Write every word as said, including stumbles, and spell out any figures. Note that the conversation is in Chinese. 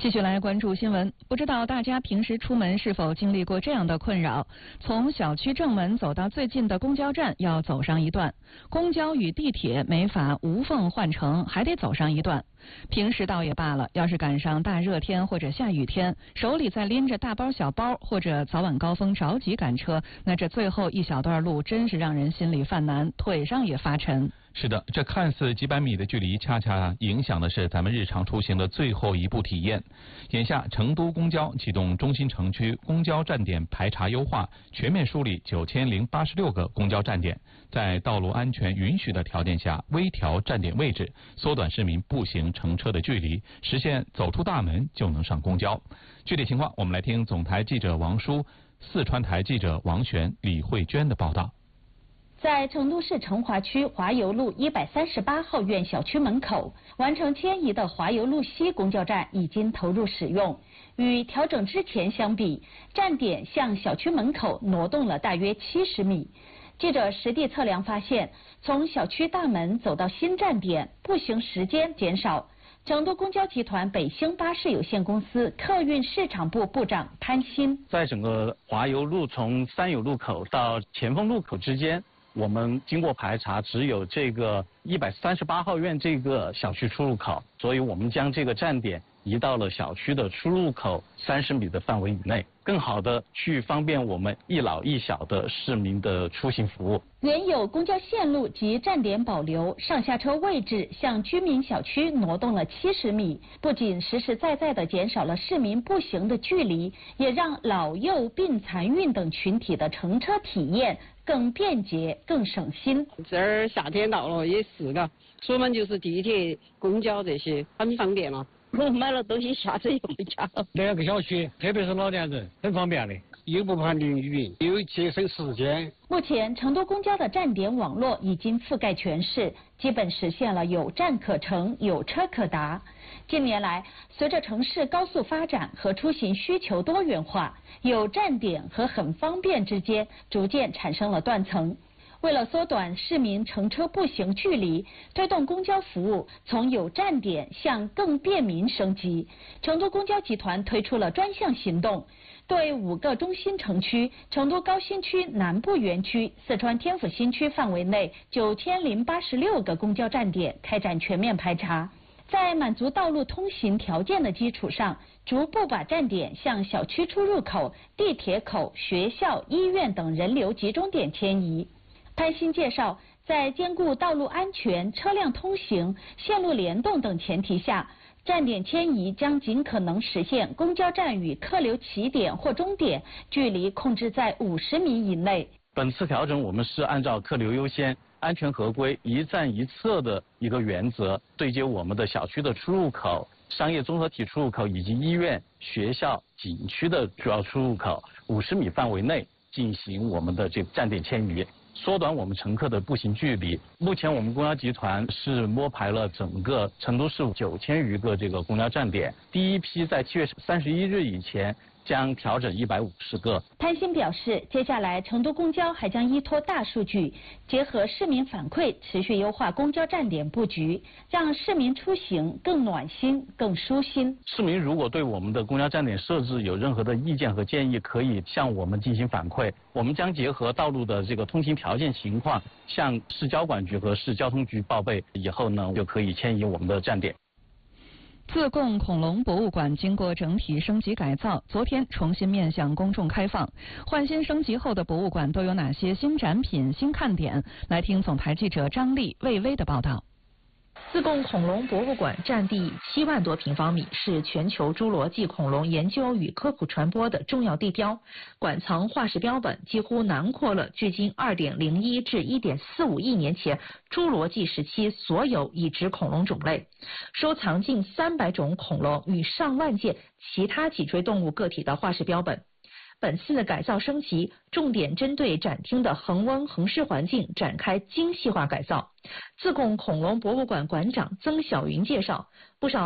继续来关注新闻，不知道大家平时出门是否经历过这样的困扰：从小区正门走到最近的公交站要走上一段，公交与地铁没法无缝换乘，还得走上一段。平时倒也罢了，要是赶上大热天或者下雨天，手里再拎着大包小包，或者早晚高峰着急赶车，那这最后一小段路真是让人心里犯难，腿上也发沉。 是的，这看似几百米的距离，恰恰影响的是咱们日常出行的最后一步体验。眼下，成都公交启动中心城区公交站点排查优化，全面梳理九千零八十六个公交站点，在道路安全允许的条件下，微调站点位置，缩短市民步行乘车的距离，实现走出大门就能上公交。具体情况，我们来听总台记者王舒、四川台记者王璇、李慧娟的报道。 在成都市成华区华油路一百三十八号院小区门口，完成迁移的华油路西公交站已经投入使用。与调整之前相比，站点向小区门口挪动了大约七十米。记者实地测量发现，从小区大门走到新站点，步行时间减少。成都公交集团北星巴士有限公司客运市场部部长潘鑫， 在整个华油路从三友路口到前锋路口之间，我们经过排查，只有这个一百三十八号院这个小区出入口，所以我们将这个站点移到了小区的出入口三十米的范围以内，更好的去方便我们一老一小的市民的出行服务。 原有公交线路及站点保留，上下车位置向居民小区挪动了七十米，不仅实实在在地减少了市民步行的距离，也让老幼病残孕等群体的乘车体验更便捷、更省心。 这儿夏天到了也是嘎，出门就是地铁、公交这些，很方便了。 我买了东西下车就回家了。 两个小区，特别是老年人，很方便的，又不怕淋雨，又节省时间。 目前，成都公交的站点网络已经覆盖全市，基本实现了有站可乘、有车可达。近年来，随着城市高速发展和出行需求多元化，有站点和很方便之间逐渐产生了断层。为了缩短市民乘车步行距离，推动公交服务从有站点向更便民升级，成都公交集团推出了专项行动，对五个中心城区、成都高新区南部园区、四川天府新区范围内九千零八十六个公交站点开展全面排查，在满足道路通行条件的基础上，逐步把站点向小区出入口、地铁口、学校、医院等人流集中点迁移。潘鑫介绍，在兼顾道路安全、车辆通行、线路联动等前提下，站点迁移将尽可能实现公交站与客流起点或终点距离控制在五十米以内。 本次调整我们是按照客流优先、安全合规、一站一侧的一个原则，对接我们的小区的出入口、商业综合体出入口以及医院、学校、景区的主要出入口五十米范围内进行我们的这个站点迁移，缩短我们乘客的步行距离。目前我们公交集团是摸排了整个成都市九千余个这个公交站点，第一批在七月三十一日以前将调整一百五十个。 潘鑫表示，接下来成都公交还将依托大数据，结合市民反馈，持续优化公交站点布局，让市民出行更暖心、更舒心。 市民如果对我们的公交站点设置有任何的意见和建议，可以向我们进行反馈，我们将结合道路的这个通行条件情况，向市交管局和市交通局报备，以后呢就可以迁移我们的站点。 自贡恐龙博物馆经过整体升级改造，昨天重新面向公众开放。换新升级后的博物馆都有哪些新展品、新看点？来听总台记者张丽、魏巍的报道。 自贡恐龙博物馆占地七万多平方米，是全球侏罗纪恐龙研究与科普传播的重要地标。馆藏化石标本几乎囊括了距今 二点零一 至 一点四五亿年前侏罗纪时期所有已知恐龙种类，收藏近三百种恐龙与上万件其他脊椎动物个体的化石标本。本次的改造升级，重点针对展厅的恒温恒湿环境展开精细化改造。自贡恐龙博物馆馆长曾晓云介绍，不少